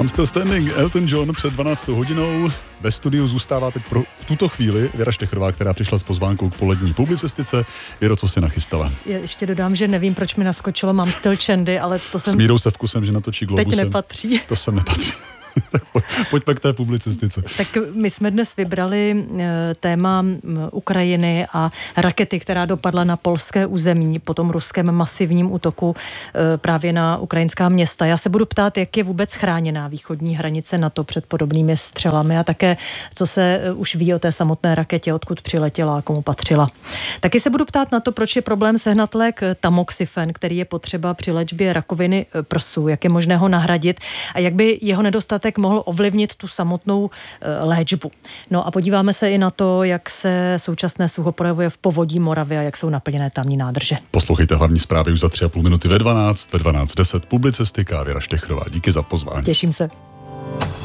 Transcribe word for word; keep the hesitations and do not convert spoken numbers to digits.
I'm Still Standing, Elton John před dvanáctou hodinou. Ve studiu zůstává teď pro tuto chvíli Věra Štechrová, která přišla s pozvánkou k polední publicistice. Věro, co si nachystala? Já ještě dodám, že nevím, proč mi naskočilo Mám Still Chandy, ale to jsem... S Mírou se vkusem, že natočí Globusem. Teď nepatří. To sem nepatří. Tak pojď, pojďme k té publicistice. Tak my jsme dnes vybrali téma Ukrajiny a rakety, která dopadla na polské území po tom ruském masivním útoku právě na ukrajinská města. Já se budu ptát, jak je vůbec chráněná východní hranice NATO před podobnými střelami a také, co se už ví o té samotné raketě, odkud přiletěla a komu patřila. Taky se budu ptát na to, proč je problém sehnat lék tamoxifen, který je potřeba při léčbě rakoviny prsu, jak je možné ho nahradit a jak by jeho nedostatek mohl ovlivnit tu samotnou léčbu. No a podíváme se i na to, jak se současné sucho projevuje v povodí Moravy a jak jsou naplněné tamní nádrže. Poslouchejte hlavní zprávy už za tři a půl minuty ve dvanáct, ve dvanáct deset publicistika Věra Štechrová. Díky za pozvání. Těším se.